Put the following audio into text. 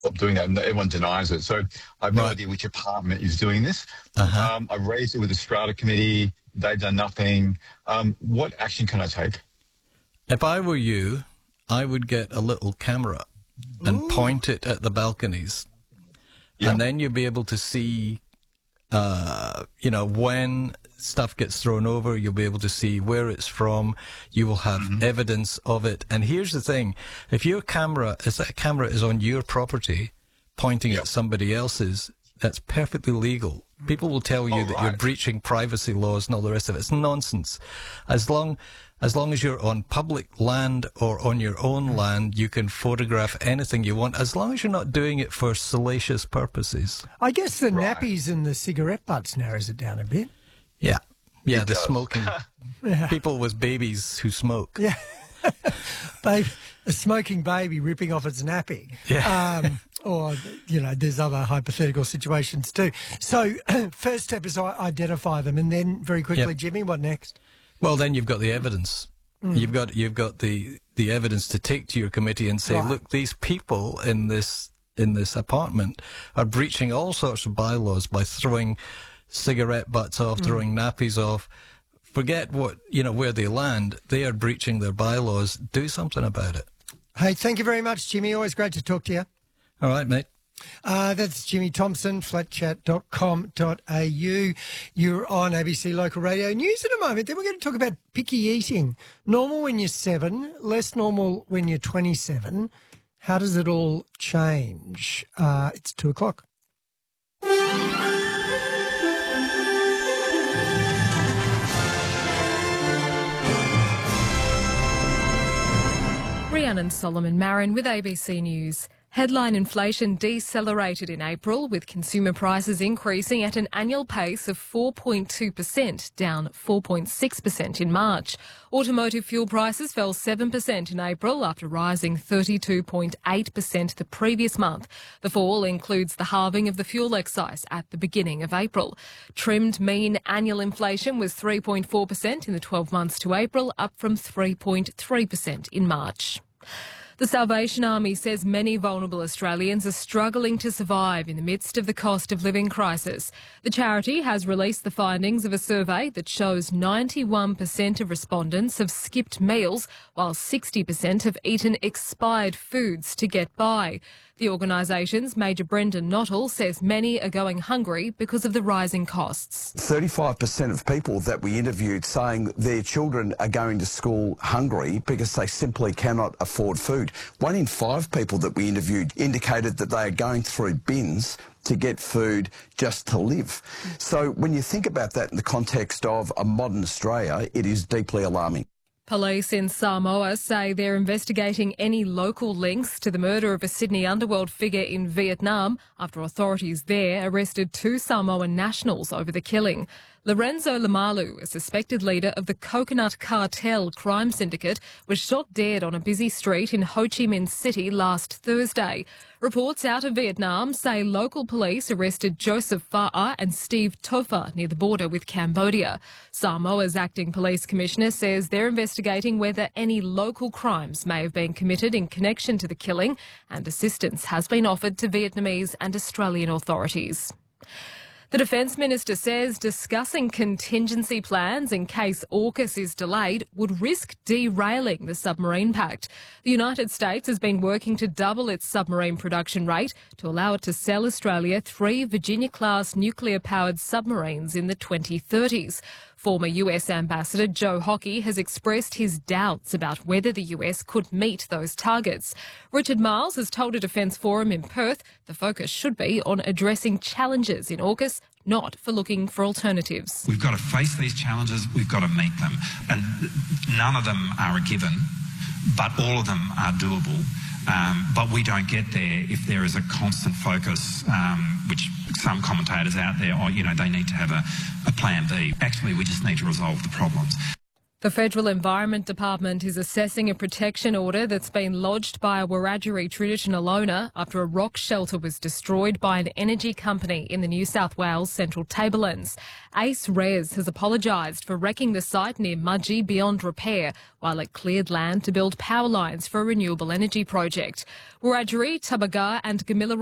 stop doing that, and everyone denies it. So I have no Right. idea which department is doing this. Uh-huh. I've raised it with the Strata Committee. They've done nothing. What action can I take? If I were you, I would get a little camera and point it at the balconies. Yeah. And then you'll be able to see, when stuff gets thrown over, you'll be able to see where it's from. You will have evidence of it. And here's the thing. If your camera is on your property, pointing at somebody else's, that's perfectly legal. People will tell you that you're breaching privacy laws and all the rest of it. It's nonsense. As long as you're on public land or on your own land, you can photograph anything you want, as long as you're not doing it for salacious purposes. I guess the nappies and the cigarette butts narrows it down a bit. Yeah. Yeah, the does. smoking. People with babies who smoke. Yeah. A smoking baby ripping off its nappy. Yeah. Or, there's other hypothetical situations too. So first step is identify them, and then very quickly, Jimmy, what next? Well, then you've got the evidence. You've got the evidence to take to your committee and say, look, these people in this apartment are breaching all sorts of bylaws by throwing cigarette butts off, throwing nappies off. Forget where they land. They are breaching their bylaws. Do something about it. Hey, thank you very much, Jimmy. Always great to talk to you. All right, mate. That's Jimmy Thompson, flatchat.com.au. You're on ABC Local Radio News in a moment. Then we're going to talk about picky eating. Normal when you're 7, less normal when you're 27. How does it all change? It's 2 o'clock. Rhiannon Solomon Marin with ABC News. Headline inflation decelerated in April, with consumer prices increasing at an annual pace of 4.2%, down 4.6% in March. Automotive fuel prices fell 7% in April after rising 32.8% the previous month. The fall includes the halving of the fuel excise at the beginning of April. Trimmed mean annual inflation was 3.4% in the 12 months to April, up from 3.3% in March. The Salvation Army says many vulnerable Australians are struggling to survive in the midst of the cost of living crisis. The charity has released the findings of a survey that shows 91% of respondents have skipped meals, while 60% have eaten expired foods to get by. The organisation's Major Brendan Nottle says many are going hungry because of the rising costs. 35% of people that we interviewed saying their children are going to school hungry because they simply cannot afford food. 1 in 5 people that we interviewed indicated that they are going through bins to get food just to live. So when you think about that in the context of a modern Australia, it is deeply alarming. Police in Samoa say they're investigating any local links to the murder of a Sydney underworld figure in Vietnam after authorities there arrested 2 Samoan nationals over the killing. Lorenzo Lamalu, a suspected leader of the Coconut Cartel crime syndicate, was shot dead on a busy street in Ho Chi Minh City last Thursday. Reports out of Vietnam say local police arrested Joseph Fa'a and Steve Tofa near the border with Cambodia. Samoa's acting police commissioner says they're investigating whether any local crimes may have been committed in connection to the killing, and assistance has been offered to Vietnamese and Australian authorities. The Defence Minister says discussing contingency plans in case AUKUS is delayed would risk derailing the submarine pact. The United States has been working to double its submarine production rate to allow it to sell Australia 3 Virginia-class nuclear-powered submarines in the 2030s. Former US Ambassador Joe Hockey has expressed his doubts about whether the US could meet those targets. Richard Marles has told a defence forum in Perth the focus should be on addressing challenges in AUKUS, not for looking for alternatives. We've got to face these challenges, we've got to meet them, and none of them are a given, but all of them are doable. But we don't get there if there is a constant focus, which some commentators out there, they need to have a plan B. Actually, we just need to resolve the problems. The Federal Environment Department is assessing a protection order that's been lodged by a Wiradjuri traditional owner after a rock shelter was destroyed by an energy company in the New South Wales Central Tablelands. Ace Res has apologised for wrecking the site near Mudgee beyond repair while it cleared land to build power lines for a renewable energy project. Wiradjuri, Tabaga and Gamilla